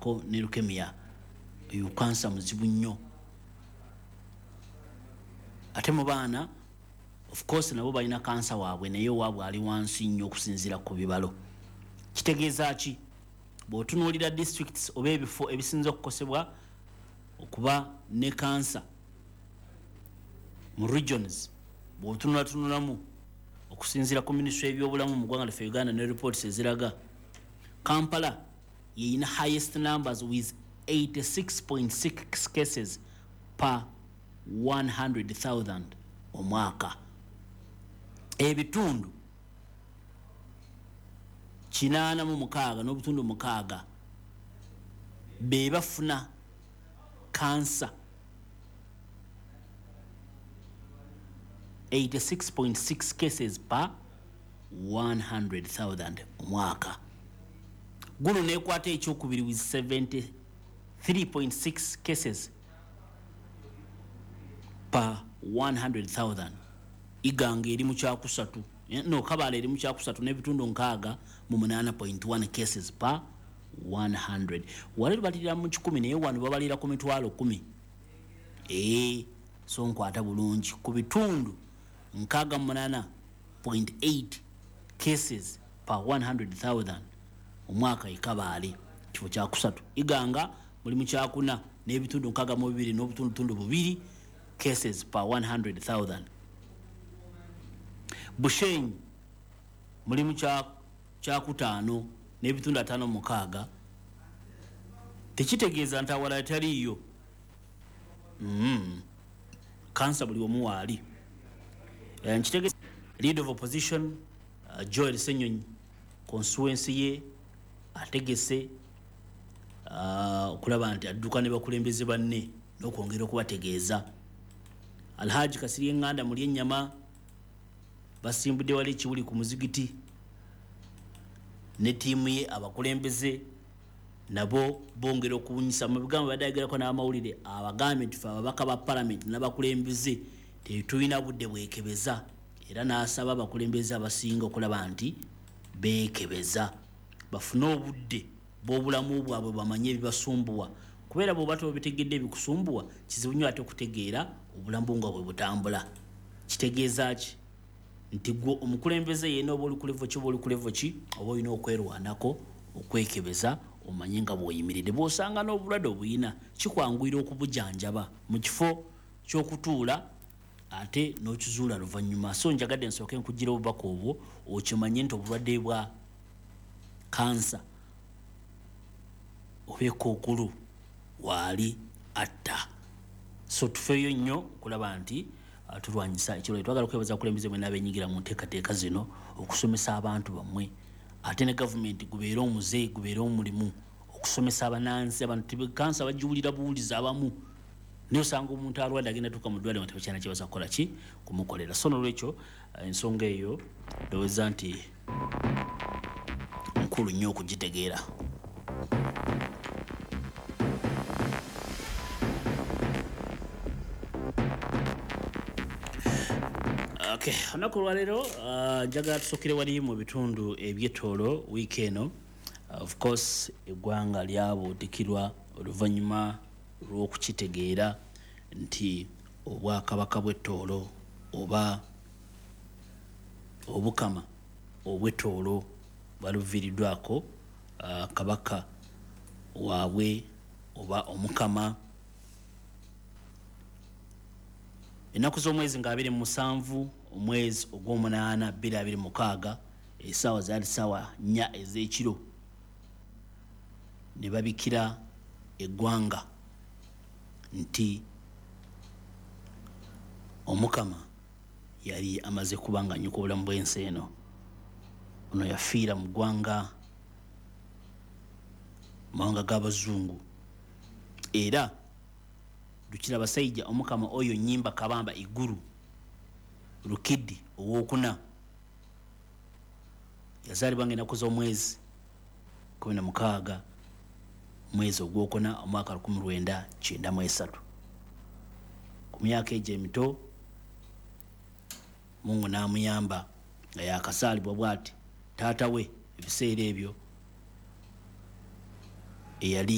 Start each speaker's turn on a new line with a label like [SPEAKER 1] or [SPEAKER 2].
[SPEAKER 1] kw'osaako ne leukemia eyo kansa muzibu nnyo ate mu baana of course nabo balina kansa waabwe naye waabwe ali wansi nnyo okusinziira ku bibalo kitegeeza ki bw'otunuulira districts oba ebifo ebisinza okukosebwa okuba ne kansa mu regions bw'otunulatunulamu okusinziira ku ministry y'ebyobulamu mu ggwanga lyaffe Uganda ne reports eziraga Kampala yeyina highest numbers with 86.6 cases per 100,000 omwaka ebitundu 86 n'obutundu 6 be bafuna kansa 86.6 cases per 100,000 omwaka guno nekwata ekyokubiri with 73.6 cases per 100,000 iganga eri mu kyakusatu no Kabale eri mu kyakusatu n'ebitundu 68.1 cases per 100 wale balira mu 10 naye wano babalira ku mitwalo 10 so nkwata bulungi ku bitundu 68.8 cases per 100,000 omwaka Kabale kifo kyakusatu iganga muli mu kyakuna n'ebitundu 62 n'obutundu 2 cases per 100,000 Bushenyi muli mu kyakutaano n'ebitundu 56 tekitegeeza nti awala taliyo kansa buli omu waali nkitegeeza leader of opposition Joel Senyonyi constituency ye ategese okulaba nti adduka ne bakulembeze banne n'okwongera okubategeeza Alhaji Kasirye Nganda muli ennyama basimbudde wali ekiwuli ku muzigiti ne tiimu ye abakulembeze nabo bongera okubunyisa mu bigambo badagerako n'amawulire abagambye nti ababaka ba parliament n'abakulembeze tetulina budde bwekebeza era n'asaba abakulembeze abasinga okulaba nti beekebeza bafune obudde bw'obulamu bwabwe bamanye ebibasumbuwa kubeera bw'oba tobitegedde ebikusumbuwa kizibu nnyo ate okutegeera obulamu nga bwe butambula kitegeeza ki nti gwo omukulembeze yena oba oli ku level ki oba olina okwerwanako okwekebeza omanye nga bw'oyimiridde bw'osanga n'obulwadde obuyina kikwanguyira okubujanjaba mu kifo ky'okutuula ate n'okizuula luvannyuma so njagadde nsooke nkugira obubaka obwo okimanye nti obulwadde bwa kansa obeekokulu waali atta so tufeeyo nnyo okulaba nti tulwanyisa ekirwadde twagala okwebaza abakulembeze mwe n'abenyigira mu nteekateeka zino okusomesa abantu bammwe ate ne gavumenti gubeera omuze gubeera omulimu okusomesa abanansi abantu kansa bagiwulira buwuliza abamu naye osanga omuntu alwadde agenda tuuka mu ddwaliro nga tebakyalina kye baza kukola ki kumukolera so n'olwekyo ensonga eyo ndowooza nti nkulu nnyo okugitegeera okay anaku lwalero njagala tusokere wali mu bitundu ebyetoolo wiiki eno of course eggwanga lyabuutikirwa oluvannyuma lw'okukitegeera nti obwakabaka bw'ettoolo oba obukama obw'ettoolo baluviiriddwako kabaka waabwe oba omukama ennaku z'omwezi nga 27 omwezi ogw'omunaana 2026 essaawa zaali ssaawa 4 ez'ekiro ne babikira eggwanga nti omukama yali amaze kubanga nnyo ku bulamu bw'ensi eno ono yafiira mu ggwanga mawanga g'abazungu era dukira basajja omukama oyo nnyimba kabamba iguru Lukidi owokuna yazaalibwa ng'ennaku z'omwezi 16 mwezi ogwokuna omwaka 1993 ku myaka egyo emito Mungu n'amuyamba nga yakasaalibwa bw'ati taata we ebiseera ebyo eyali